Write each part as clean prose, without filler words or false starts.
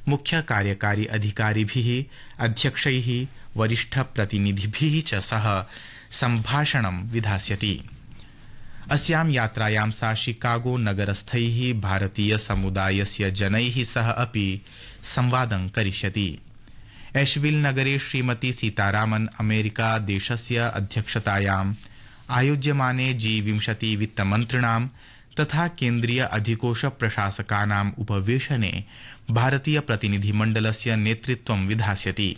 मुख्य कार्यकारी अधिकारिभिः अध्यक्षैः वरिष्ठप्रतिनिधिभिः च सह सम्भाषणं विधास्यति। अस्यां यात्रायां सा शिकागो नगरस्थैः भारतीय समुदायस्य जनैः सह अपि संवादं करिष्यति। एशविल नगरे श्रीमती सीतारामन अमेरिका देशस्य अध्यक्षतायाम् आयोज्यमाने G20 वित्तमन्त्रिणां तथा केन्द्रीय अधिकोष प्रशासकानाम् उपवेशने भारतीय प्रतिनिधिमण्डलस्य नेतृत्वं विधास्यति।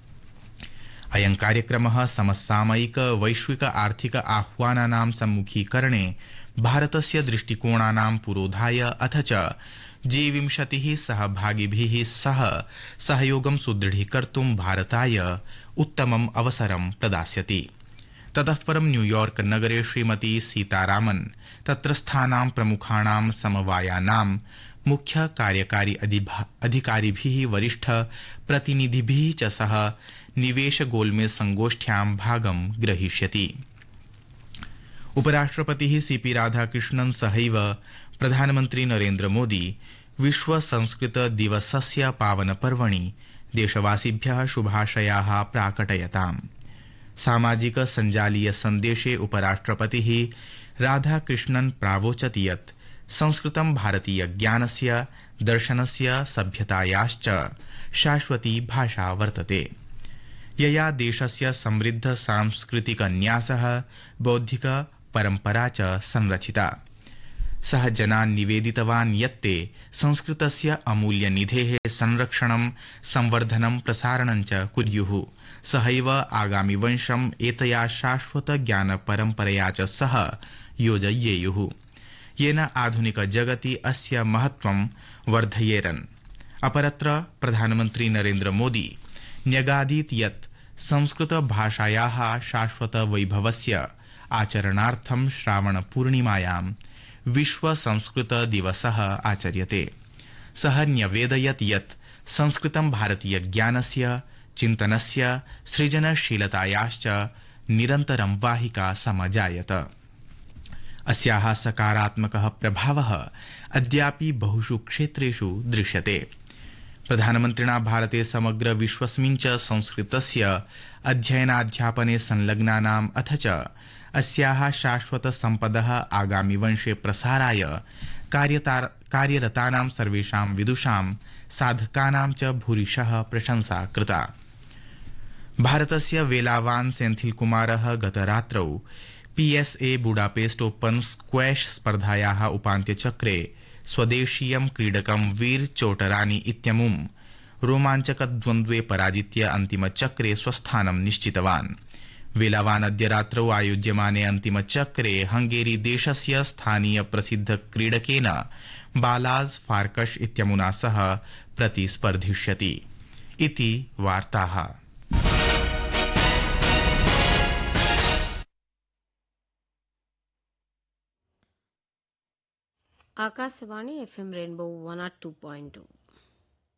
अयं कार्यक्रमः समसामयिक वैश्विक आर्थिक आह्वानानां सम्मुखीकरणे भारतस्य दृष्टिकोणानां पुरोधाय अथ च G20 सहभागिभिः सह सहयोगं सुदृढीकर्तुं भारताय उत्तमम् अवसरं प्रदास्यति। ततः परं न्यूयॉर्क नगरे श्रीमती सीतारामन तत्रस्थानां प्रमुखाणां समवायानां मुख्य कार्यकारी अधिकारिभिः वरिष्ठ प्रतिनिधिभिः च सह निवेश गोलमेज संगोष्ठ्यां भागं ग्रहीष्यति। उपराष्ट्रपतिः सीपी राधाकृष्णन् सहैव प्रधानमन्त्री नरेन्द्र मोदी विश्व संस्कृत दिवसस्य पावनपर्वणि देशवासिभ्यः शुभाशयाः प्राकटयताम्। सामाजिक सञ्जालीय सन्देशे उपराष्ट्रपतिः राधाकृष्णन् प्रावोचत् यत् संस्कृतं भारतीय ज्ञानस्य दर्शनस्य सभ्यतायाश्च शाश्वती भाषा वर्तते, यया देशस्य समृद्ध सांस्कृतिक न्यासः बौद्धिक परम्परा च संरचिता। सः जनान् निवेदितवान् यत्ते संस्कृतस्य अमूल्यनिधेः संरक्षणं संवर्धनं प्रसारणं च कुर्युः। सहैव आगामि वंशम् एतया शाश्वत ज्ञान परम्परया च सह योजयेयुः, येन आधुनिक जगति अस्य महत्त्वं वर्धयेरन्। अपरत्र प्रधानमन्त्री नरेन्द्र मोदी न्यगादीत् यत् संस्कृत भाषायाः शाश्वत वैभवस्य आचरणार्थं श्रावण पूर्णिमायां विश्व संस्कृत दिवसः आचर्यते। सः न्यवेदयत् यत् संस्कृतं भारतीय ज्ञानस्य चिन्तनस्य सृजनशीलतायाश्च निरन्तरं वाहिका समजायत। अस्याः सकारात्मकः प्रभावः अद्यापि बहुषु क्षेत्रेषु दृश्यते। प्रधानमन्त्रिणा भारते समग्र विश्वस्मिन् च संस्कृतस्य अध्ययनाध्यापने संलग्नानाम् अथ च अस्याः शाश्वत सम्पदः आगामि वंशे प्रसाराय कार्यरतानां सर्वेषां विदुषां साधकानां च भूरिशः प्रशंसा कृता। भारतस्य वेलावान सेन्थिल कुमारः गतरात्रौ PSA बुडापेस्ट ओपन स्क्वैश स्पर्धायाः उपान्त्यचक्रे स्वदेशीयं क्रीडकं वीर चोटरानी इत्यमुं रोमाञ्चकद्वन्द्वे पराजित्य अन्तिमचक्रे स्वस्थानं निश्चितवान्। वेलावान अद्य रात्रौ आयोज्यमाने अन्तिमचक्रे हंगेरी देशस्य स्थानीय प्रसिद्ध क्रीडकेन बालाज फार्कश इत्यमुना सह प्रतिस्पर्धिष्यति। इति वार्ताः। Akashvani FM rainbow 102.2